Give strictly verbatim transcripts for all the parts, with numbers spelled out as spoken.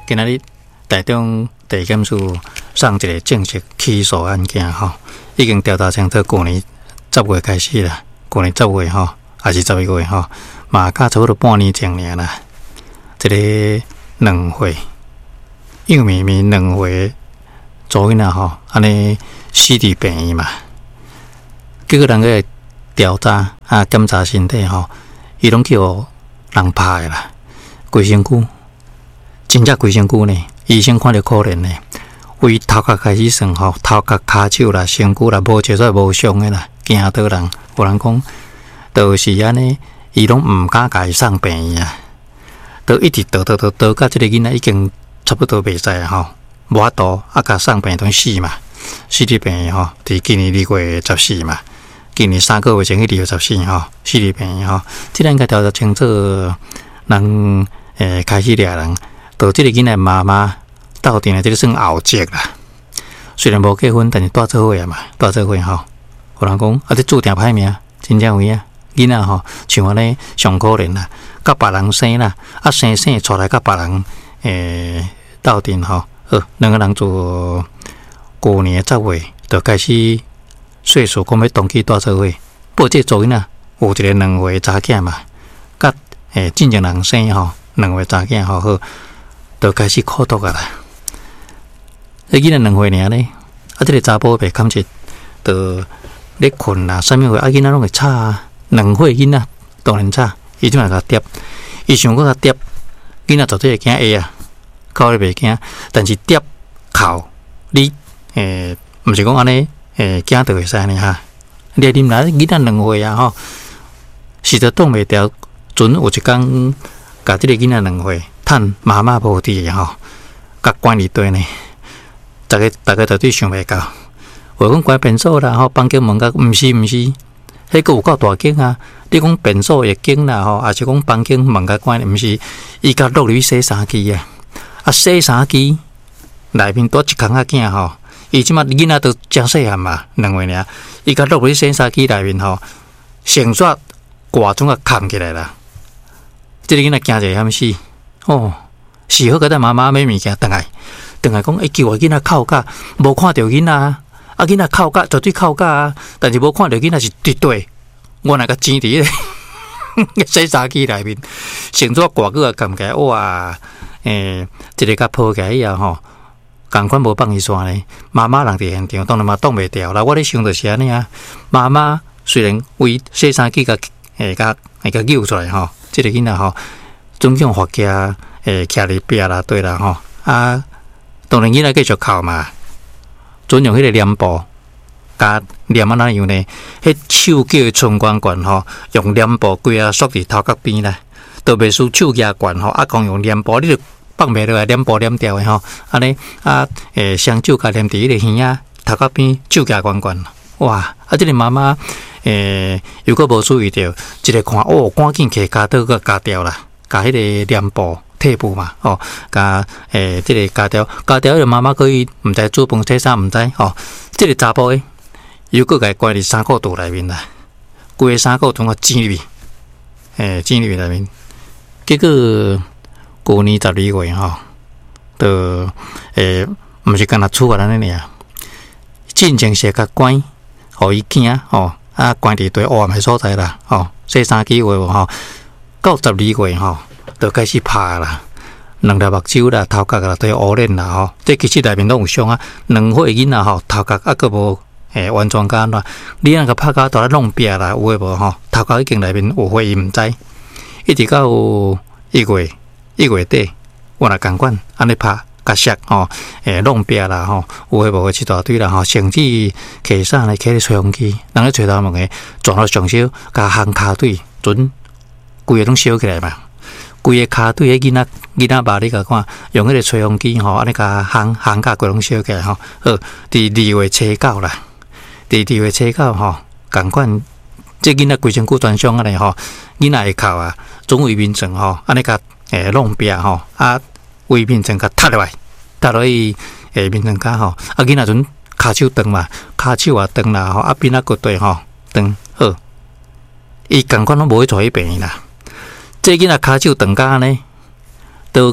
今仔日台中地检署送一个正式起诉案件吼，已经调查清楚，去年十月开始啦，去年十月吼，还是十一月吼，嘛甲差不多半年前尔啦。这个两岁，幼绵绵两岁左右啦吼，安尼死伫病院嘛，结果人个调查啊检查身体吼，伊拢叫人拍的啦，规身躯，真正规身躯呢。医生看着可怜呢，为头壳开始算吼，头壳、骹手啦、身躯啦，无就说无伤的啦，惊到人。有人讲，就是安尼，伊拢毋敢家己送病院啊，都一直倒倒倒倒，到即个囡仔已经差不多袂使啊吼，无法度啊，甲送病院死嘛，死伫病院吼，伫今年二月十四嘛，今年三个月前去二月十四吼，死伫病院吼，即个应该调查清楚，人诶开始掠人。到即个囡仔妈妈到底呢，即个算后籍啦。虽然无结婚，但是住做伙啊嘛，住做伙吼。有人讲啊，这注定歹命，真正有影。囡仔吼，像安尼上可怜啦，甲别人生啦，啊生生出来甲别人诶斗阵吼，呃，两个人做过年十月就开始岁数讲要登记住做伙。不过这做囡仔有一个两岁查囝嘛，甲诶正常人生吼，两岁查囝吼好。就开始苦毒啊啦！迄囡仔两岁尔呢，啊，这个查甫被砍一，就咧困啦，啥物货啊？囡仔拢会吵啊，两岁囡仔当然吵，伊就来甲跌，伊想讲甲跌，囡仔绝对会惊下啊，哭咧袂惊，但是跌哭，你诶，毋是讲安尼诶，惊就会使呢哈。你啉来囡仔两岁啊吼，实在挡袂牢，阵有一工，甲即个囡仔两岁。趁妈妈无伫吼，甲关伫堆呢，大家大家绝对想袂到。话讲关便所啦，吼，房间门甲毋是毋是，迄个有够大间啊！你讲便所会间啦，吼，还是讲房间门甲关，毋是伊甲落入洗衫机啊！啊，洗衫机内面多一空仔囝吼，伊即马囡仔都真细汉嘛，两岁尔，伊甲落入洗衫机内面吼，绳索挂总甲扛起来啦。即个囡仔惊者险死。哦，是好，甲咱妈妈买物件，等来，等来讲，哎，叫我囡仔哭甲，无看到囡仔，啊，囡仔哭甲，绝对哭甲啊，但是无看到囡仔是绝对，我那个钱伫咧洗衫机内面，绳索挂过啊，cầm起来，哇，诶，一个甲抱起来以后吼，共款无放伊线咧，妈妈人伫现场，当然嘛挡袂掉啦。我咧想就是安尼啊，妈妈虽然为洗衫机甲诶甲诶甲揪出来吼，即个囡仔吼。总共发家诶，徛伫壁啦，对啦吼啊！当然囡仔继续哭嘛，准用迄个黏布，加黏啊哪样呢？迄手脚诶寸管管吼，用黏布规啊缩伫头壳边啦，都袂输手压管吼，啊，光用黏布，你就放袂落来，黏布黏掉诶吼，安尼啊诶，双手甲黏伫迄个耳仔头壳边，手压管管，哇！啊，即个妈妈诶，如果无注意到，一个看哦，赶紧摕骹刀个夹掉啦。甲迄个黏布、贴布嘛，哦，甲诶，即、这个加掉，加掉，迄个妈妈可以毋知煮饭洗衫，毋知哦，即、这个查甫诶，又搁甲伊关伫衫裤肚内面啦，规个衫裤总个挤入去，诶，挤入去内面。结果旧年十二月吼，就诶，毋是干那厝安尼尔，进前是甲关，互伊惊吼，啊，关伫对黑暗诶所在啦，吼，洗衫机话无吼。到十二月吼，就开始拍啦，两粒目睭啦、头壳啦，都有乌脸啦吼。这其实内面拢有伤啊。两岁囡仔吼，头壳啊个无诶完全干啦。你那个拍到都咧弄壁啦，有诶无吼？头壳已经内面有血，伊毋知。一直到一月一月底，我来共管安尼拍甲摔吼，诶弄壁啦吼，有诶无诶一大堆啦吼，甚至摕衫咧摕咧吹风机，人咧吹头毛诶，撞到上少，甲烘骹腿准。规个拢烧起来嘛，规个骹腿迄囡仔囡仔爸你甲看，用迄个吹风机吼，安尼甲烘烘甲规拢烧起来吼。好，伫二月初九啦，伫二月初九吼，共款，即囡仔规身躯全伤安尼吼，囡仔会哭啊，总卫面层吼，安尼甲诶弄壁吼，啊卫面层甲塌落来，塌落去诶面层骹吼，啊囡仔阵骹手长嘛，骹手也长啦吼，啊边仔骨头吼长好，伊共款拢无去带去病院啦。这囡仔骹手长甲安尼，都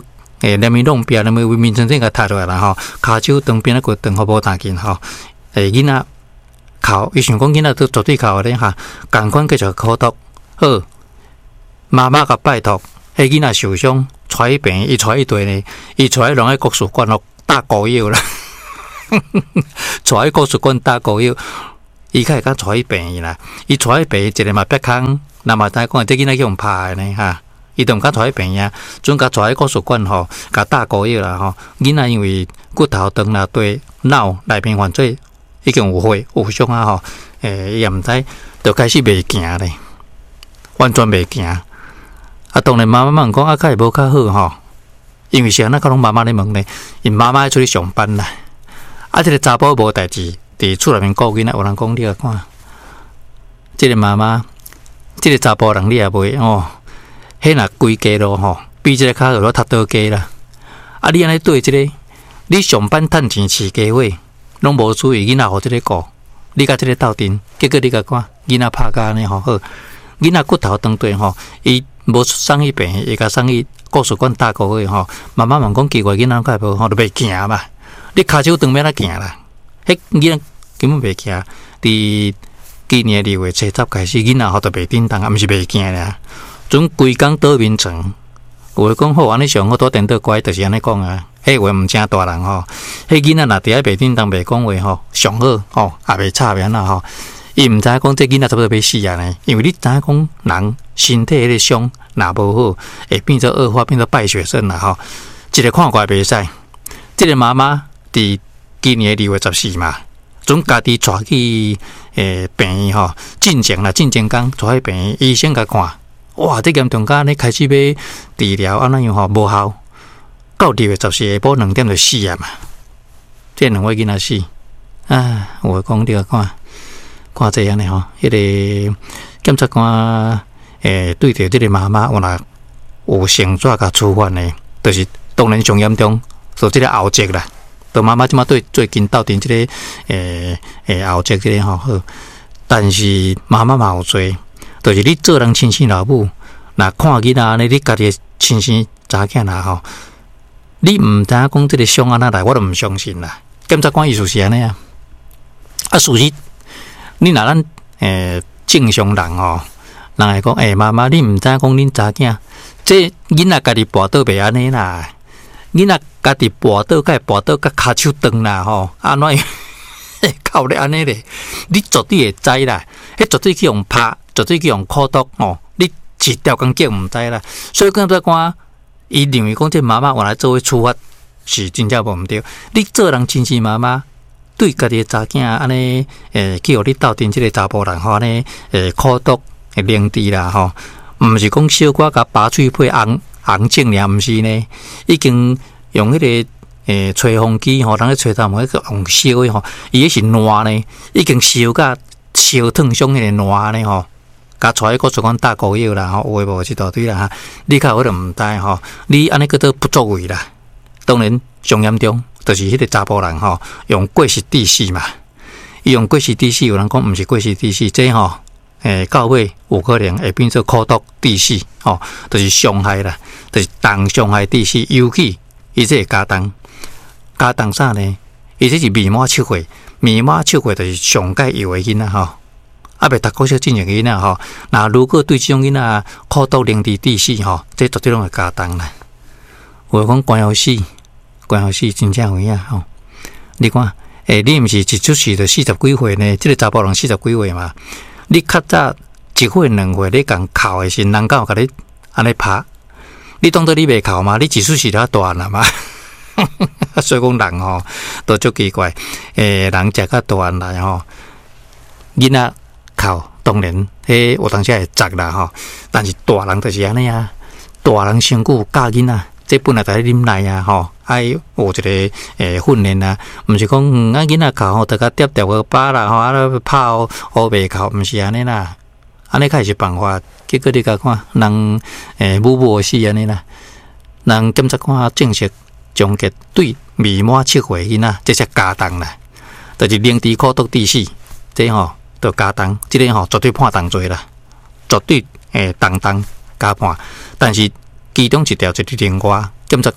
诶，连面弄边，连面面真正个踢落来啦吼，骹手当边啊个长好无打紧吼，诶，囡仔哭，伊想讲囡仔都绝对哭咧哈，赶快继续苦读，好，妈妈甲拜托，迄囡仔受伤，带去病，伊带一堆呢，伊带去拢喺国术馆咯打膏药啦，带去国术馆打膏药，伊开甲带去病啦，伊带去病一个嘛别空，那么咱讲这囡仔叫用拍呢哈。伊都毋敢带去病院，准甲带去国术馆吼，甲打膏药啦吼。囡仔因为骨头长啦，对脑内面犯罪已经有血有伤啊吼。诶，伊也毋知，就开始袂行咧，完全袂行。啊，当然妈妈问讲啊，较会无较好吼，因为是安那，甲拢妈妈咧问咧，因妈妈出去上班啦。啊，这个查甫无代志，伫厝内面顾囡仔，有人讲你来看，这个妈妈，这个查甫人你也袂哦。迄若规家咯吼，比即个较落读倒家啦。啊，你安尼对即、這个，你上班趁钱饲家伙，拢无注意囡仔互即个顾，你甲即个斗阵，结果你甲看囡仔拍甲安尼吼好，囡仔骨头长对吼，伊无送去病院，伊甲送去国术馆打膏药吼。妈妈问讲奇怪，囡仔解无吼，就袂行嘛？你骹手长免哪行啦？迄囡仔根本袂行。伫今年二月初十开始，囡仔吼就袂叮当，啊，毋是袂行啦。准规工倒眠床，有诶讲好，安尼上好多电脑乖，就是安尼讲啊。迄话毋正大人吼，迄囡仔若伫遐袂叮当袂讲话吼，上好吼，也袂差袂安那吼。伊毋知影讲这囡仔差不多要死啊呢，因为你知影讲人身体迄个伤若无好，会变做恶化，变做败血症啦吼。一个看过来袂使，即个妈妈伫今年二月十四嘛，准家己带去诶病院吼，进前啦，进前工带去病院，医生甲看。哇！这严重甲安尼开始要治疗，安那样吼无效，到二月十四下晡两点就死啊嘛！这两位囡仔死啊！我讲你个看，看这样的吼，迄、那个检察官诶对着这个妈妈，有若有成怎甲处罚呢？就是当然上严重，就这个后责啦。就妈妈即马对最近斗阵这个诶诶后责这个吼好，但是妈妈嘛有罪。就是你做人亲生老母，若看囡仔安尼，你家己亲生查囝啦吼，你毋知影讲这个伤安那来，我都毋相信啦。检察官意思是安尼啊，啊事实，你若咱诶正常人吼，人会讲诶妈妈，你毋知影讲恁查囝，这囡仔家己跋倒袂安尼啦，囡仔家己跋倒，甲跋倒甲骹手长啦吼，安怎靠咧安尼咧？你绝对会知啦，迄绝对去用拍。绝对去用苦毒哦！你一条工结毋知啦，所以检察官伊认为讲这妈妈原来作为处罚是真正无毋对。你做人亲生妈妈对家己查囝安尼诶，去互你斗阵即个查甫人吼安尼诶苦毒诶凌迟啦吼，毋是讲小可甲拔喙配红红肿尔，毋是呢，已经用迄、那个诶吹风机吼，人咧吹头毛迄个用烧诶吼，伊迄是烂呢，已经烧甲烧烫伤迄个烂呢吼。甲带去国术馆打膏药啦，吼，有诶无一大堆啦哈。你较我都毋知吼，你安尼个都不作为啦。当然上严重，就是迄个查甫人吼，用过失致死嘛。伊用过失致死，有人讲毋是过失致死，这吼诶到尾有可能会变做苦毒致死，吼，就是伤害啦，就是重伤害致死。尤其伊这个家当，家当啥呢？伊这是未满七岁，未满七岁就是上介幼诶囡仔吼。啊，未读高小进前囡仔吼，那如果对这种囡仔苦毒凌迟致死吼，这绝对拢会加重啦。我讲关好死，关好死真正有影吼。你看，诶、欸，你毋是一出世就四十几岁呢？这个查甫人四十几岁嘛，你较早一岁两岁你共哭的时，人敢有甲你安尼拍？你当作你袂哭嘛？你一出世就大啦嘛？所以讲人吼都足奇怪，诶、欸，人食较大来吼，囡仔。哭当然，迄有当时会砸啦吼，但是大人就是安尼啊。大人身躯教囡仔，这本来在忍耐啊吼，爱有一个诶训练啊，毋是讲嗯啊囡仔哭吼，大家叠叠个巴啦吼，啊拍哦，哦袂哭，毋是安尼啦。安尼开是办法，结果你甲看，人诶母母死安尼啦，人检察官正式终结对未满七岁囡仔，这些加重啦，就是凌迟苦毒致死，这吼。就加重，即、這個吼絕對判重罪啦，絕對誒重重加判。但是其中一條就是另外，檢察官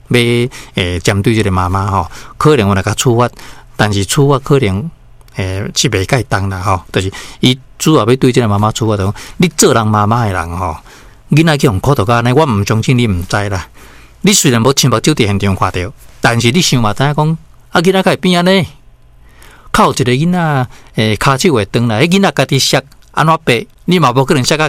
诶针对这个妈妈吼，可能我来甲处罚，但是处罚可能诶是袂介当啦吼，就是伊主要要对这个妈妈处罚，就讲你做人妈妈的人吼，囡仔去用苦头家呢，我唔相信你唔知啦。你虽然无亲目睭伫现场看到，但是你想嘛，知影讲啊囡仔会变安尼，靠一个囡仔诶骹手会断啦，迄囡仔家己摔安怎爬，你嘛无可能摔甲